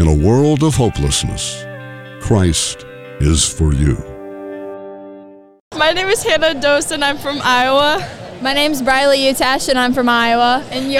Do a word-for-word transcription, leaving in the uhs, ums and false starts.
In a world of hopelessness, Christ is for you. My name is Hannah Dose and I'm from Iowa. My name's Briley Utash and I'm from Iowa. And you're